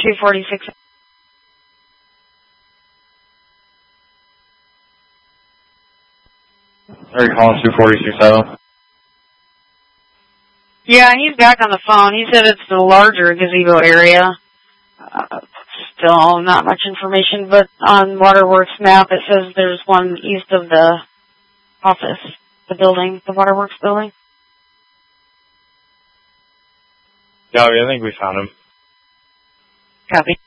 246. Are you calling 246-0? Yeah, he's back on the phone. He said it's the larger gazebo area. Still not much information, but on Waterworks map it says there's one east of the office, the building, the Waterworks building. Yeah, I think we found him. Copy.